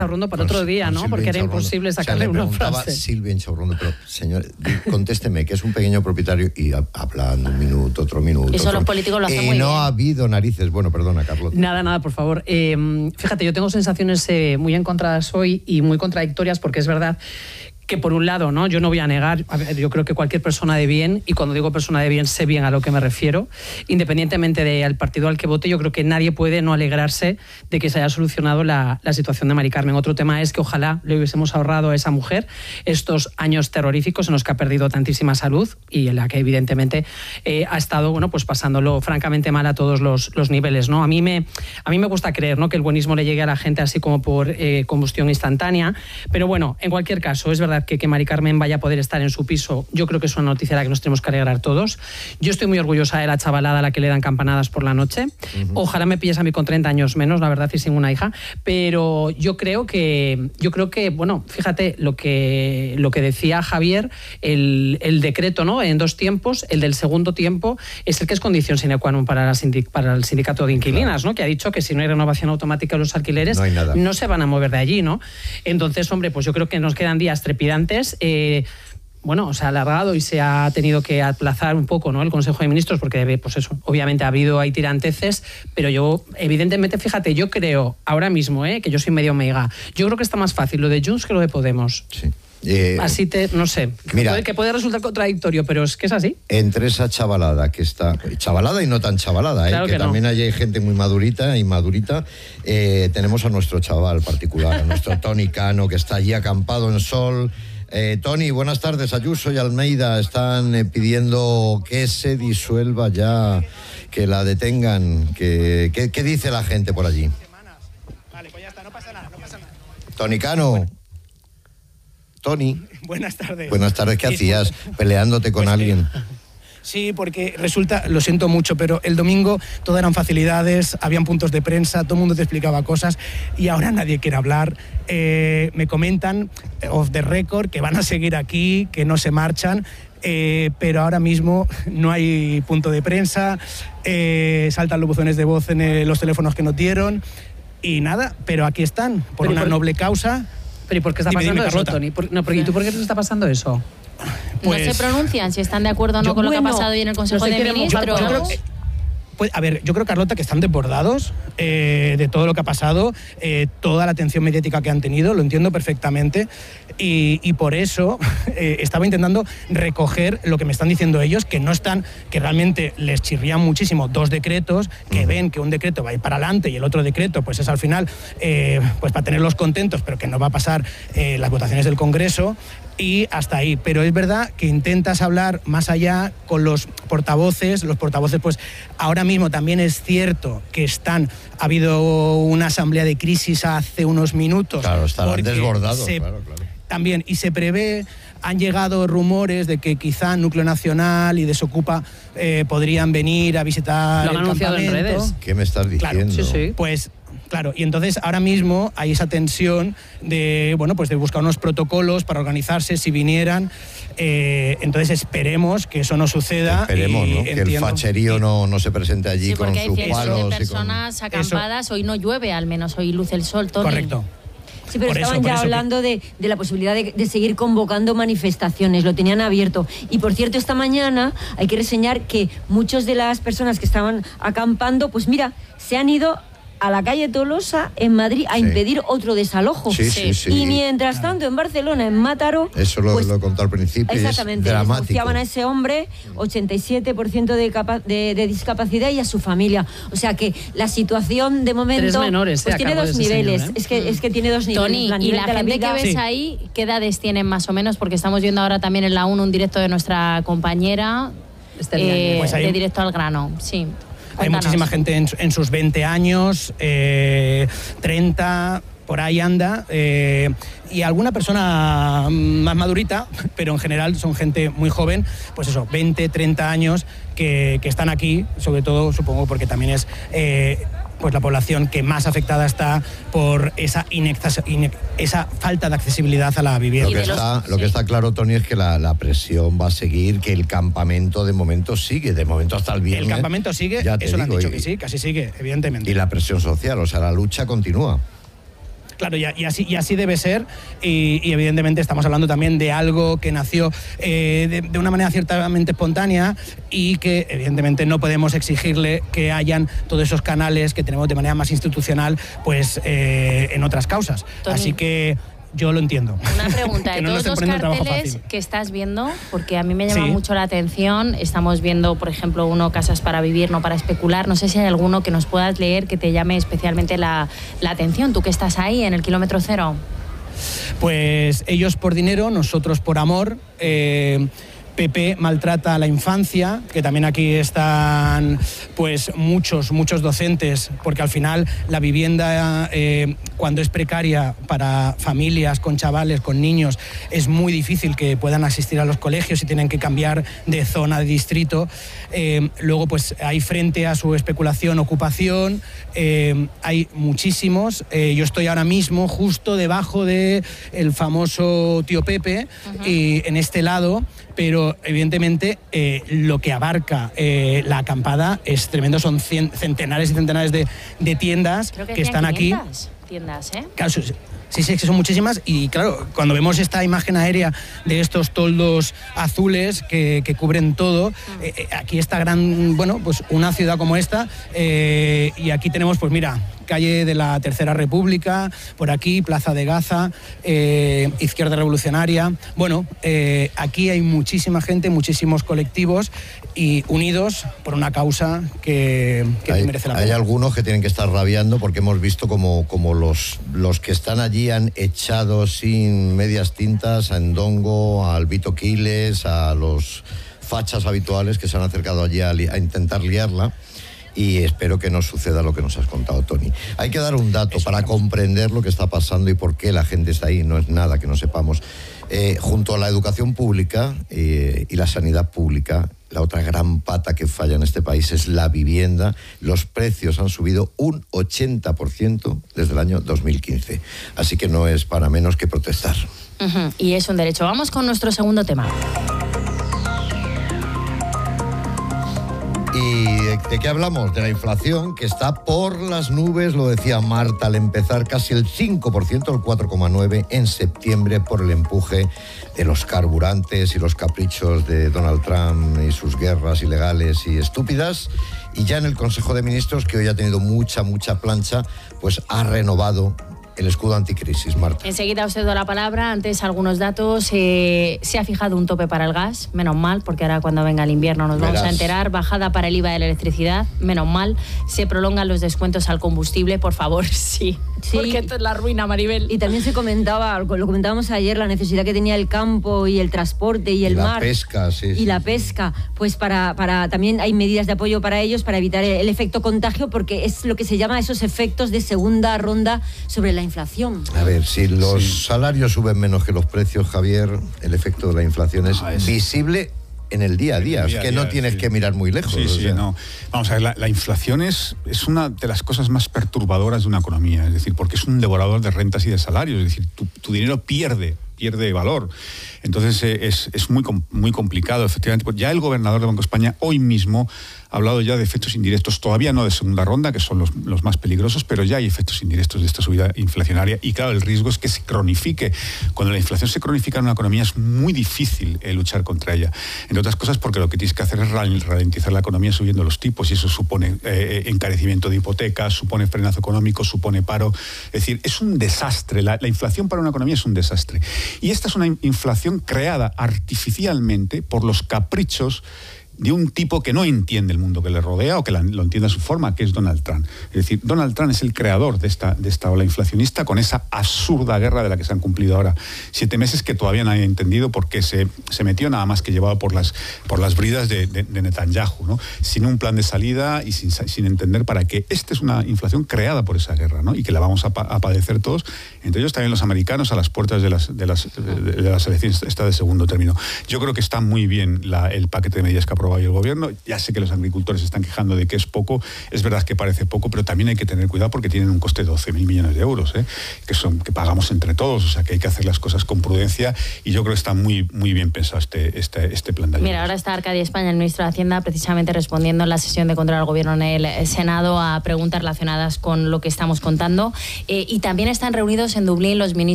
Inchaurrondo para otro día, ¿no? Porque era imposible sacarle una frase. Silvia Inchaurrondo, pero señor, contésteme, que es un pequeño propietario y hablando un minuto, otro minuto. Eso los políticos lo hacen muy bien. No ha habido narices. Bueno, perdona, Carlota. Nada, por favor. Fíjate, yo tengo sensaciones muy encontradas hoy y muy contradictorias, porque es verdad que por un lado, ¿no? Yo no voy a negar, a ver, yo creo que cualquier persona de bien, y cuando digo persona de bien sé bien a lo que me refiero, independientemente del partido al que vote, yo creo que nadie puede no alegrarse de que se haya solucionado la situación de Mari Carmen. Otro tema es que ojalá le hubiésemos ahorrado a esa mujer estos años terroríficos en los que ha perdido tantísima salud y en la que evidentemente ha estado, bueno, pues pasándolo francamente mal a todos los niveles, ¿no? A mí me gusta creer, ¿no?, que el buenismo le llegue a la gente así como por combustión instantánea, pero bueno, en cualquier caso, es verdad que Mari Carmen vaya a poder estar en su piso, yo creo que es una noticia a la que nos tenemos que alegrar todos. Yo estoy muy orgullosa de la chavalada a la que le dan campanadas por la noche. Ojalá me pilles a mí con 30 años menos, la verdad, y sin una hija, pero yo creo que bueno, fíjate lo que decía Javier, el decreto, ¿no?, en 2 tiempos, el del segundo tiempo es el que es condición sine qua non para el sindicato de inquilinas, ¿no?, que ha dicho que si no hay renovación automática de los alquileres, no se van a mover de allí, ¿no? Entonces, hombre, pues yo creo que nos quedan días trepidantes. Bueno, se ha alargado y se ha tenido que aplazar un poco, ¿no?, el Consejo de Ministros, porque pues eso, obviamente ha habido ahí tiranteces, pero yo, evidentemente, fíjate, yo creo ahora mismo, que yo soy medio meiga, yo creo que está más fácil lo de Junts que lo de Podemos. Sí. Así no sé, mira, que puede resultar contradictorio, pero es que es así. Entre esa chavalada que está, chavalada y no tan chavalada, claro que también hay gente muy madurita y madurita, tenemos a nuestro chaval particular, a nuestro Toni Cano, que está allí acampado en sol. Toni, buenas tardes. Ayuso y Almeida están pidiendo que se disuelva ya, que la detengan. ¿Qué dice la gente por allí? Vale, pues ya está, no pasa nada. Toni Cano. Toni. Buenas tardes. Buenas tardes, ¿qué hacías? ¿Peleándote con alguien? Sí, porque resulta, lo siento mucho, pero el domingo todo eran facilidades, habían puntos de prensa, todo el mundo te explicaba cosas y ahora nadie quiere hablar. Me comentan, off the record, que van a seguir aquí, que no se marchan. Pero ahora mismo no hay punto de prensa, saltan los buzones de voz en los teléfonos que nos dieron y nada, pero aquí están, por una noble causa. ¿Pero y por qué está pasando eso, Toni? ¿Y tú por qué te está pasando eso? Pues, no se pronuncian si están de acuerdo o no con lo que ha pasado hoy en el Consejo de Ministros. Yo creo, Carlota, que están desbordados de todo lo que ha pasado, toda la atención mediática que han tenido, lo entiendo perfectamente, y por eso estaba intentando recoger lo que me están diciendo ellos, que no están, que realmente les chirrían muchísimo 2 decretos, que ven que un decreto va a ir para adelante y el otro decreto pues es al final pues para tenerlos contentos, pero que no va a pasar las votaciones del Congreso. Y hasta ahí, pero es verdad que intentas hablar más allá con los portavoces pues ahora mismo también es cierto que ha habido una asamblea de crisis hace unos minutos. Claro, estarán desbordados, claro. También, y se prevé, han llegado rumores de que quizá Núcleo Nacional y Desocupa podrían venir a visitar el campamento. Lo han anunciado en redes. ¿Qué me estás diciendo? Claro, sí. Pues claro, y entonces ahora mismo hay esa tensión de, bueno, pues de buscar unos protocolos para organizarse si vinieran. Entonces esperemos que eso no suceda. Esperemos, ¿no? Que el facherío no se presente allí con sus palos. Sí, porque hay cientos de personas acampadas. Eso. Hoy no llueve, al menos hoy luce el sol, Toni. Correcto. Sí, pero estaban ya hablando de la posibilidad de seguir convocando manifestaciones, lo tenían abierto. Y por cierto, esta mañana hay que reseñar que muchas de las personas que estaban acampando, pues mira, se han ido a la calle Tolosa, en Madrid, a impedir otro desalojo. Sí. Y mientras tanto, en Barcelona, en Mataró... Eso lo he contado al principio, exactamente, es dramático. Denunciaban a ese hombre, 87% de discapacidad y a su familia. O sea que la situación, de momento... 3 menores, pues tiene 2 niveles. Señor, es que tiene 2 niveles. Toni, y la gente que ves ahí, ¿qué edades tienen más o menos? Porque estamos viendo ahora también en la 1 un directo de nuestra compañera, de Directo al Grano. Sí. Hay muchísima gente en sus 20 años, 30, por ahí anda, y alguna persona más madurita, pero en general son gente muy joven, pues eso, 20, 30 años, que están aquí, sobre todo, supongo, porque también es pues la población que más afectada está por esa falta de accesibilidad a la vivienda. Lo que está claro, Toni, es que la presión va a seguir, que el campamento de momento sigue, hasta el viernes. El campamento sigue, eso lo han dicho que sí, casi sigue, evidentemente. Y la presión social, o sea, la lucha continúa. Claro, y así debe ser, y evidentemente estamos hablando también de algo que nació de una manera ciertamente espontánea y que evidentemente no podemos exigirle que hayan todos esos canales que tenemos de manera más institucional pues en otras causas. Toni, así que yo lo entiendo. Una pregunta, de todos los carteles que estás viendo, porque a mí me llama mucho la atención, estamos viendo, por ejemplo, uno Casas para Vivir, no para especular, no sé si hay alguno que nos puedas leer que te llame especialmente la atención, tú que estás ahí en el kilómetro cero. Pues ellos por dinero, nosotros por amor. PP maltrata a la infancia, que también aquí están pues muchos docentes, porque al final la vivienda cuando es precaria para familias con chavales, con niños, es muy difícil que puedan asistir a los colegios y tienen que cambiar de zona, de distrito. Luego pues hay frente a su especulación, ocupación, hay muchísimos. Yo estoy ahora mismo justo debajo de el famoso tío Pepe, y en este lado, pero evidentemente lo que abarca la acampada es tremendo, son centenares y centenares de tiendas que están aquí. Tiendas, ¿eh? Claro, sí, son muchísimas, y claro, cuando vemos esta imagen aérea de estos toldos azules que cubren todo, aquí está pues una ciudad como esta, y aquí tenemos, pues mira, calle de la Tercera República, por aquí, Plaza de Gaza, Izquierda Revolucionaria. Bueno, aquí hay muchísima gente, muchísimos colectivos y unidos por una causa que merece la pena. Hay algunos que tienen que estar rabiando porque hemos visto como los que están allí han echado sin medias tintas a Ndongo, a Albito Quiles, a los fachas habituales que se han acercado allí a intentar liarla. Y espero que no suceda lo que nos has contado, Toni. Hay que dar un dato para comprender lo que está pasando y por qué la gente está ahí. No es nada que no sepamos. Junto a la educación pública y la sanidad pública, la otra gran pata que falla en este país es la vivienda. Los precios han subido un 80% desde el año 2015. Así que no es para menos que protestar. Y es un derecho. Vamos con nuestro segundo tema. ¿Y de qué hablamos? De la inflación, que está por las nubes, lo decía Marta al empezar, casi el 5%, el 4,9% en septiembre, por el empuje de los carburantes y los caprichos de Donald Trump y sus guerras ilegales y estúpidas. Y ya en el Consejo de Ministros, que hoy ha tenido mucha plancha, pues ha renovado el escudo anticrisis, Marta. Enseguida os cedo la palabra. Antes, algunos datos. Se ha fijado un tope para el gas, menos mal, porque ahora cuando venga el invierno nos vamos a enterar. Bajada para el IVA de la electricidad, menos mal. Se prolongan los descuentos al combustible, por favor, sí. Porque esto es la ruina, Maribel. Y también se comentaba, lo comentábamos ayer, la necesidad que tenía el campo y el transporte y el mar. La pesca, y la pesca. Pues para también hay medidas de apoyo para ellos, para evitar el efecto contagio, porque es lo que se llama esos efectos de segunda ronda sobre la inflación. A ver, si los salarios suben menos que los precios, Javier, el efecto de la inflación es visible en el día a día, es que no tienes que mirar muy lejos. No. Vamos a ver, la inflación es una de las cosas más perturbadoras de una economía, es decir, porque es un devorador de rentas y de salarios, es decir, tu dinero pierde valor. Entonces es muy complicado, efectivamente. Ya el gobernador de Banco de España hoy mismo ha hablado ya de efectos indirectos, todavía no de segunda ronda, que son los más peligrosos, pero ya hay efectos indirectos de esta subida inflacionaria, y claro, el riesgo es que se cronifique. Cuando la inflación se cronifica en una economía es muy difícil luchar contra ella, entre otras cosas porque lo que tienes que hacer es ralentizar la economía subiendo los tipos, y eso supone encarecimiento de hipotecas, supone frenazo económico, supone paro. Es decir, es un desastre. La inflación para una economía es un desastre. Y esta es una inflación creada artificialmente por los caprichos de un tipo que no entiende el mundo que le rodea, o que lo entiende a su forma, que es Donald Trump. Es decir, Donald Trump es el creador de esta ola inflacionista, con esa absurda guerra de la que se han cumplido ahora 7 meses, que todavía nadie ha entendido por qué se metió, nada más que llevado por las bridas de Netanyahu, ¿no? Sin un plan de salida y sin entender para qué. Esta es una inflación creada por esa guerra, ¿no? Y que la vamos a padecer todos, entre ellos también los americanos, a las puertas de las elecciones esta de segundo término. Yo creo que está muy bien el paquete de medidas que aprobó aprobado hoy el gobierno. Ya sé que los agricultores están quejando de que es poco, es verdad que parece poco, pero también hay que tener cuidado porque tienen un coste de 12.000 millones de euros, que pagamos entre todos, o sea que hay que hacer las cosas con prudencia, y yo creo que está muy bien pensado este plan de ayudas. Mira, ahora está Arcadio España, el ministro de Hacienda, precisamente respondiendo en la sesión de control al gobierno en el Senado a preguntas relacionadas con lo que estamos contando, y también están reunidos en Dublín los ministros